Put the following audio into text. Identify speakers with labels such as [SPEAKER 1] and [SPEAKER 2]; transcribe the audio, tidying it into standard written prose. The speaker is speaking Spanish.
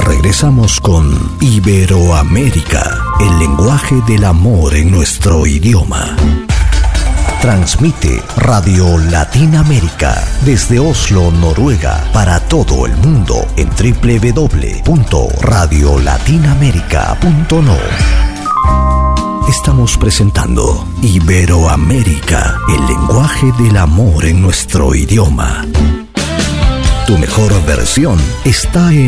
[SPEAKER 1] Regresamos con Iberoamérica, el lenguaje del amor en nuestro idioma. Transmite Radio Latinoamérica desde Oslo, Noruega, para todo el mundo en www.radiolatinoamerica.no. Estamos presentando Iberoamérica, el lenguaje del amor en nuestro idioma. Tu mejor versión está en